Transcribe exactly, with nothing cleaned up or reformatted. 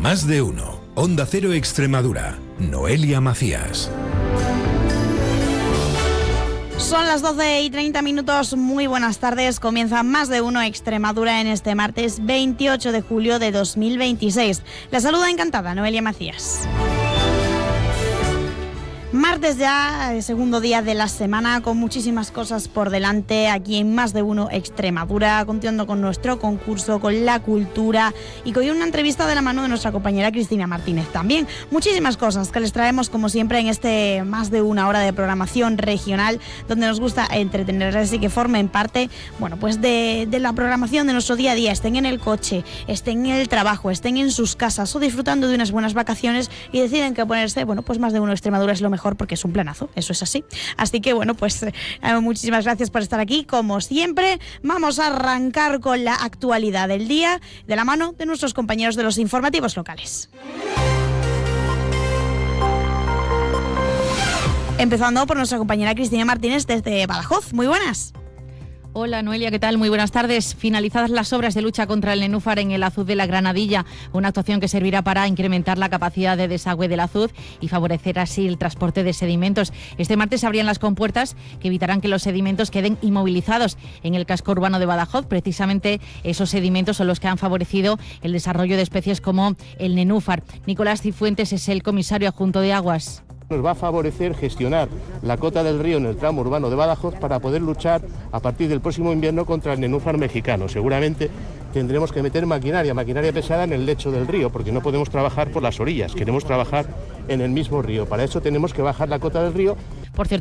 Más de uno. Onda Cero Extremadura. Noelia Macías. Son las doce y treinta minutos, muy buenas tardes. Comienza Más de Uno Extremadura en este martes veintiocho de julio de dos mil veintiséis. La saluda encantada Noelia Macías. Martes ya, segundo día de la semana, con muchísimas cosas por delante aquí en Más de Uno Extremadura, continuando con nuestro concurso, con la cultura y con una entrevista de la mano de nuestra compañera Cristina Martínez también. Muchísimas cosas que les traemos como siempre en este Más de Una hora de programación regional, donde nos gusta entretenerles y que formen parte, bueno, pues de, de la programación de nuestro día a día, estén en el coche, estén en el trabajo, estén en sus casas o disfrutando de unas buenas vacaciones y deciden que ponerse, bueno, pues Más de Uno Extremadura es lo mejor porque es un planazo, eso es así. Así que bueno, pues eh, muchísimas gracias por estar aquí, como siempre. Vamos a arrancar con la actualidad del día de la mano de nuestros compañeros de los informativos locales. Empezando por nuestra compañera Cristina Martínez desde Badajoz. Muy buenas. Hola Noelia, ¿qué tal? Muy buenas tardes. Finalizadas las obras de lucha contra el nenúfar en el Azud de la Granadilla, una actuación que servirá para incrementar la capacidad de desagüe del Azud y favorecer así el transporte de sedimentos. Este martes se abrían las compuertas que evitarán que los sedimentos queden inmovilizados en el casco urbano de Badajoz. Precisamente esos sedimentos son los que han favorecido el desarrollo de especies como el nenúfar. Nicolás Cifuentes es el comisario adjunto de Aguas. Nos va a favorecer gestionar la cota del río en el tramo urbano de Badajoz para poder luchar a partir del próximo invierno contra el nenúfar mexicano. Seguramente tendremos que meter maquinaria, maquinaria pesada en el lecho del río, porque no podemos trabajar por las orillas, queremos trabajar en el mismo río. Para eso tenemos que bajar la cota del río. Por cierto,